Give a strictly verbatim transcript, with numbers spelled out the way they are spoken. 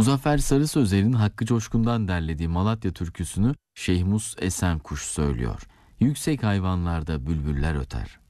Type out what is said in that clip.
Muzaffer Sarı Sözer'in Hakkı Coşkun'dan derlediği Malatya türküsünü Şehmus Esenkuş söylüyor. Yüksek hayvanlarda bülbüller öter.